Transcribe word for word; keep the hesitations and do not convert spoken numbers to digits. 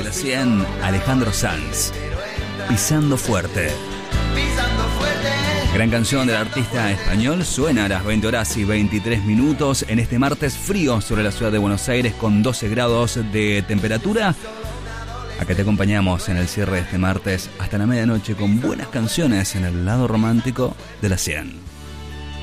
la cien, Alejandro Sanz, Pisando Fuerte. Gran canción del artista español, suena a las veinte horas y veintitrés minutos en este martes frío sobre la ciudad de Buenos Aires con doce grados de temperatura. Acá te acompañamos en el cierre de este martes hasta la medianoche con buenas canciones en el lado romántico de la cien.